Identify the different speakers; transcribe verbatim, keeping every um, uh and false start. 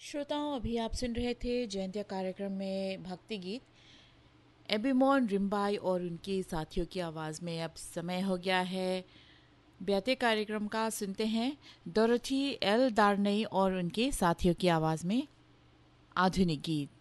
Speaker 1: श्रोताओं, अभी आप सुन रहे थे जयंतिया कार्यक्रम में भक्ति गीत एबिमोन रिम्बाई और उनके साथियों की आवाज़ में। अब समय हो गया है ब्याते कार्यक्रम का। सुनते हैं डोरोथी एल दार्नई और उनके साथियों की आवाज़ में आधुनिक गीत।